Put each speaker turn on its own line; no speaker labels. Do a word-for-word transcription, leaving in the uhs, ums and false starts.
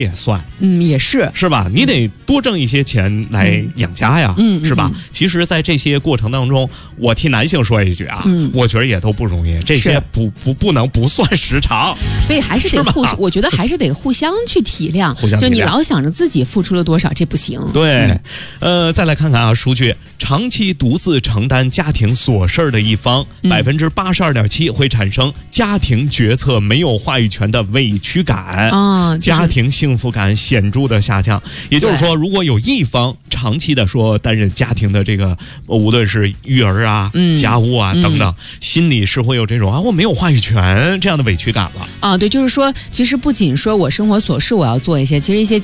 也算，
嗯，也是，
是吧？你得多挣一些钱来养家呀，
嗯，
是吧？
嗯、
其实，在这些过程当中，我替男性说一句啊，嗯、我觉得也都不容易，这些不不不能不算时长，
所以还是得互，我觉得还是得互相去体谅，
互相体谅。
就你老想着自己付出了多少，这不行。
对，嗯、呃，再来看看啊，数据，长期独自承担家庭琐事的一方，百分之八十二点七会产生家庭决策没有话语权的委屈感
啊，
就是、家庭幸福感显著的下降。也就是说，如果有一方长期的说担任家庭的这个，无论是育儿啊、嗯、家务啊等等，嗯、心里是会有这种啊我没有话语权这样的委屈感了。
啊，对，就是说，其实不仅说我生活琐事我要做一些，其实一些